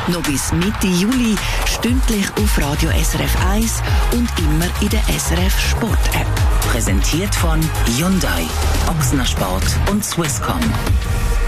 Noch bis Mitte Juli stündlich auf Radio SRF 1 und immer in der SRF Sport App. Präsentiert von Hyundai, Ochsner Sport und Swisscom.